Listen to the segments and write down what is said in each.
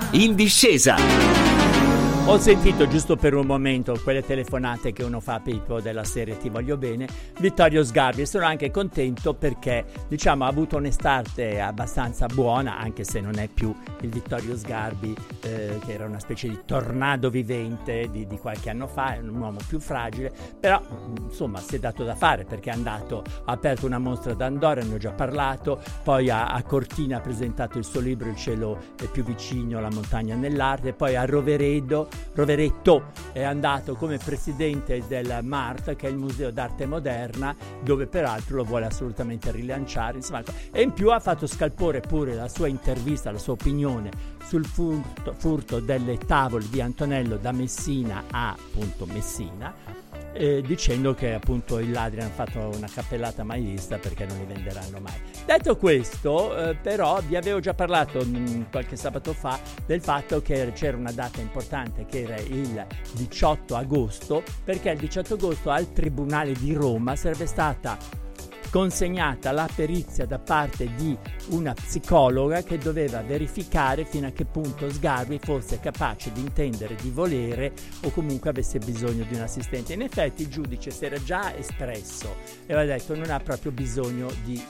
In discesa. Ho sentito giusto per un momento quelle telefonate che uno fa a Pippo della serie Ti voglio bene, Vittorio Sgarbi, e sono anche contento perché diciamo ha avuto un'estate abbastanza buona, anche se non è più il Vittorio Sgarbi che era una specie di tornado vivente di qualche anno fa, è un uomo più fragile, però insomma si è dato da fare perché è andato, ha aperto una mostra ad Andorra, ne ho già parlato, poi a Cortina ha presentato il suo libro Il cielo è più vicino, la montagna nell'arte, poi a Roveretto è andato come presidente del MART, che è il Museo d'Arte Moderna, dove peraltro lo vuole assolutamente rilanciare, insomma, e in più ha fatto scalpore pure la sua intervista, la sua opinione sul furto delle tavole di Antonello da Messina a appunto Messina, dicendo che appunto i ladri hanno fatto una cappellata mai vista perché non li venderanno mai. Detto questo, però vi avevo già parlato qualche sabato fa del fatto che c'era una data importante che era il 18 agosto, perché il 18 agosto al Tribunale di Roma sarebbe stata consegnata la perizia da parte di una psicologa che doveva verificare fino a che punto Sgarbi fosse capace di intendere, di volere o comunque avesse bisogno di un assistente. In effetti il giudice si era già espresso e aveva detto non ha proprio bisogno di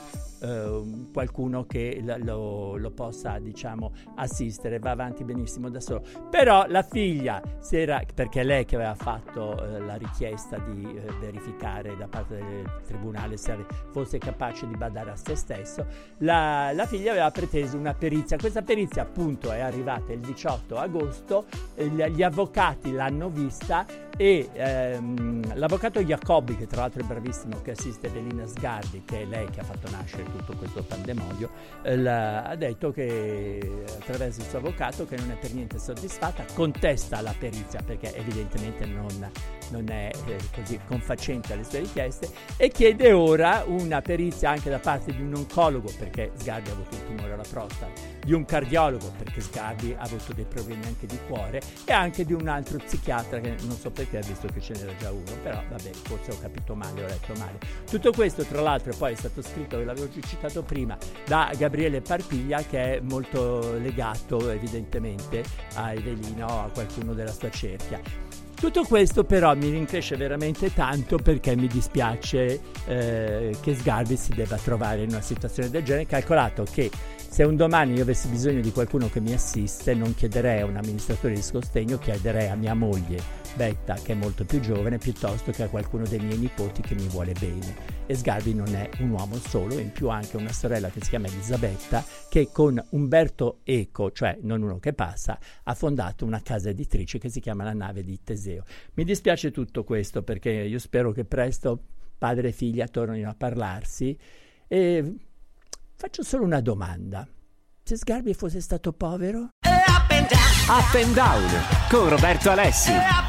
qualcuno che lo possa, diciamo, assistere, va avanti benissimo da solo. Però la figlia perché è lei che aveva fatto la richiesta di verificare da parte del tribunale se fosse capace di badare a se stesso, la figlia aveva preteso una perizia. Questa perizia appunto è arrivata il 18 agosto, gli avvocati l'hanno vista e l'avvocato Jacobi, che tra l'altro è bravissimo, che assiste Evelina Sgarbi, che è lei che ha fatto nascere tutto questo pandemonio, ha detto che attraverso il suo avvocato che non è per niente soddisfatta, contesta la perizia perché evidentemente non è così confacente alle sue richieste e chiede ora una perizia anche da parte di un oncologo perché Sgarbi ha avuto un tumore alla prostata, di un cardiologo perché Sgarbi ha avuto dei problemi anche di cuore e anche di un altro psichiatra che non so perché, visto che ce n'era già uno, però vabbè, forse ho capito male, ho letto male. Tutto questo tra l'altro poi è stato scritto, ve l'avevo citato prima, da Gabriele Parpiglia, che è molto legato evidentemente a Evelina o a qualcuno della sua cerchia. Tutto questo però mi rincresce veramente tanto perché mi dispiace che Sgarbi si debba trovare in una situazione del genere, calcolato che se un domani io avessi bisogno di qualcuno che mi assiste non chiederei a un amministratore di sostegno, chiederei a mia moglie Betta, che è molto più giovane, piuttosto che a qualcuno dei miei nipoti che mi vuole bene. E Sgarbi non è un uomo solo, in più ha anche una sorella che si chiama Elisabetta, che con Umberto Eco, cioè non uno che passa, ha fondato una casa editrice che si chiama La Nave di Teseo. Mi dispiace tutto questo perché io spero che presto padre e figlia tornino a parlarsi e faccio solo una domanda. Se Sgarbi fosse stato povero? Up and down con Roberto Alessi.